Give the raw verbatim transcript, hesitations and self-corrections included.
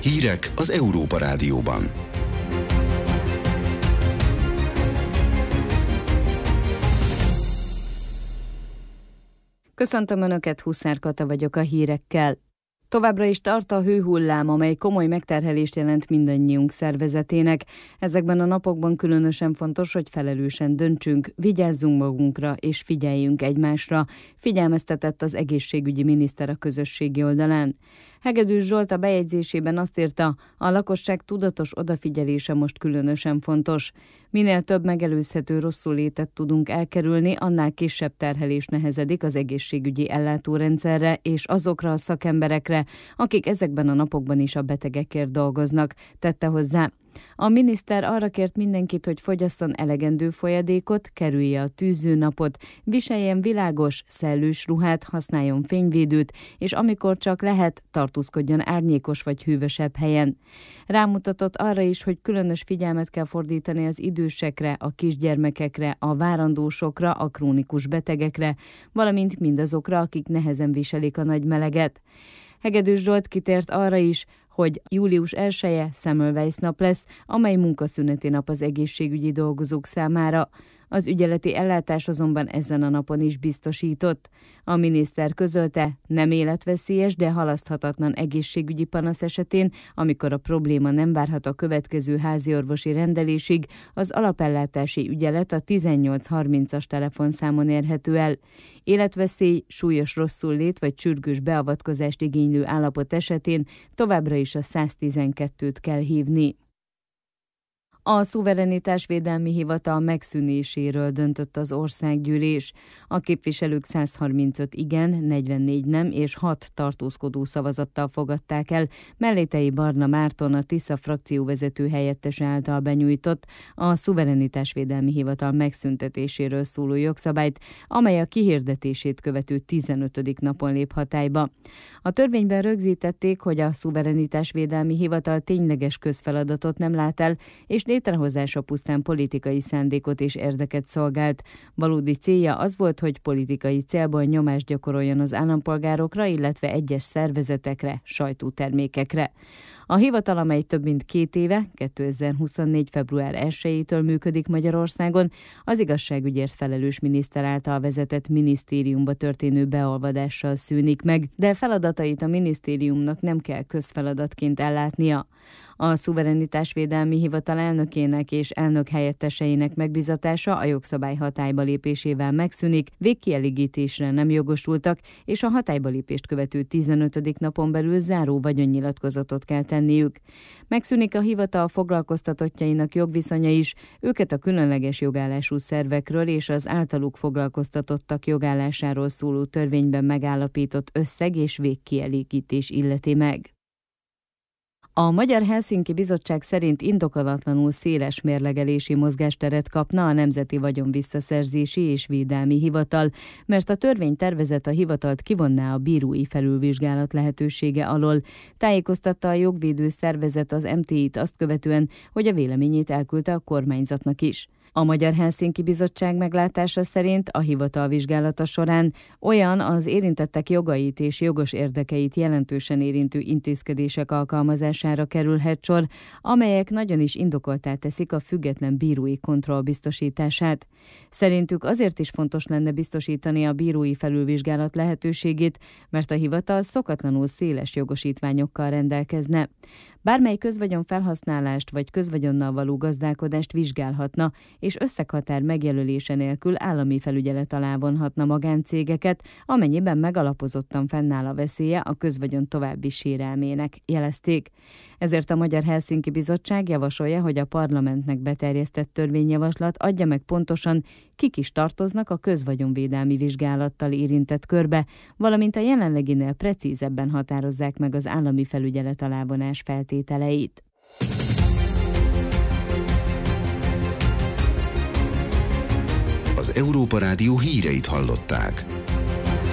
Hírek az Európa Rádióban. Köszöntöm Önöket, Huszár Kata vagyok a hírekkel. Továbbra is tart a hőhullám, amely komoly megterhelést jelent mindannyiunk szervezetének. Ezekben a napokban különösen fontos, hogy felelősen döntsünk, vigyázzunk magunkra és figyeljünk egymásra, figyelmeztetett az egészségügyi miniszter a közösségi oldalán. Hegedűs Zsolt a bejegyzésében azt írta, a lakosság tudatos odafigyelése most különösen fontos. Minél több megelőzhető rosszulétet tudunk elkerülni, annál kisebb terhelés nehezedik az egészségügyi ellátórendszerre és azokra a szakemberekre, akik ezekben a napokban is a betegekért dolgoznak, tette hozzá. A miniszter arra kért mindenkit, hogy fogyasszon elegendő folyadékot, kerülje a tűző napot, viseljen világos, szellős ruhát, használjon fényvédőt, és amikor csak lehet, tartózkodjon árnyékos vagy hűvösebb helyen. Rámutatott arra is, hogy különös figyelmet kell fordítani az idősekre, a kisgyermekekre, a várandósokra, a krónikus betegekre, valamint mindazokra, akik nehezen viselik a nagy meleget. Hegedűs Zsolt kitért arra is, hogy július elseje Semmelweis nap lesz, amely munkaszüneti nap az egészségügyi dolgozók számára. Az ügyeleti ellátás azonban ezen a napon is biztosított. A miniszter közölte, nem életveszélyes, de halaszthatatlan egészségügyi panasz esetén, amikor a probléma nem várhat a következő háziorvosi rendelésig, az alapellátási ügyelet a tizennyolc harmincas telefonszámon érhető el. Életveszély, súlyos rosszullét vagy sürgős beavatkozást igénylő állapot esetén továbbra is a száztizenkettőt kell hívni. A szuverenitásvédelmi hivatal megszűnéséről döntött az országgyűlés. A képviselők száz harmincöt igen, negyvennégy nem és hat tartózkodó szavazattal fogadták el Mellétei Barna Márton, a Tisza frakcióvezető helyettese által benyújtott a szuverenitásvédelmi hivatal megszüntetéséről szóló jogszabályt, amely a kihirdetését követő tizenötödik napon lép hatályba. A törvényben rögzítették, hogy a szuverenitásvédelmi hivatal tényleges közfeladatot nem lát el, és létrehozása pusztán politikai szándékot és érdeket szolgált. Valódi célja az volt, hogy politikai célból nyomást gyakoroljon az állampolgárokra, illetve egyes szervezetekre, sajtótermékekre. A hivatal, amely több mint két éve, kétezer-huszonnégy. február elsejétől működik Magyarországon, az igazságügyért felelős miniszter által vezetett minisztériumba történő beolvadással szűnik meg, de feladatait a minisztériumnak nem kell közfeladatként ellátnia. A szuverenitásvédelmi hivatal elnökének és elnök helyetteseinek megbizatása a jogszabály hatályba lépésével megszűnik, végkielégítésre nem jogosultak, és a hatályba lépést követő tizenötödik napon belül záró vagyonnyilatkozatot kell tenniük. Megszűnik a hivatal foglalkoztatottjainak jogviszonya is, őket a különleges jogállású szervekről és az általuk foglalkoztatottak jogállásáról szóló törvényben megállapított összeg és végkielégítés illeti meg. A Magyar Helsinki Bizottság szerint indokolatlanul széles mérlegelési mozgásteret kapna a Nemzeti Vagyonvisszaszerzési és Védelmi Hivatal, mert a törvénytervezet a hivatalt kivonná a bírói felülvizsgálat lehetősége alól. Tájékoztatta a jogvédő szervezet az em té i-t azt követően, hogy a véleményét elküldte a kormányzatnak is. A Magyar Helsinki Bizottság meglátása szerint a hivatal vizsgálata során olyan az érintettek jogait és jogos érdekeit jelentősen érintő intézkedések alkalmazására kerülhet sor, amelyek nagyon is indokolttá teszik a független bírói kontroll biztosítását. Szerintük azért is fontos lenne biztosítani a bírói felülvizsgálat lehetőségét, mert a hivatal szokatlanul széles jogosítványokkal rendelkezne. Bármely közvagyon felhasználást vagy közvagyonnal való gazdálkodást vizsgálhatna, és összeghatár megjelölése nélkül állami felügyelet alá vonhatna magáncégeket, amennyiben megalapozottan fennáll a veszélye a közvagyon további sérelmének, jelezték. Ezért a Magyar Helsinki Bizottság javasolja, hogy a parlamentnek beterjesztett törvényjavaslat adja meg pontosan, kik is tartoznak a közvagyonvédelmi vizsgálattal érintett körbe, valamint a jelenleginél precízebben határozzák meg az állami felügyelet alá vonás feltételeit. Az Európa Rádió híreit hallották.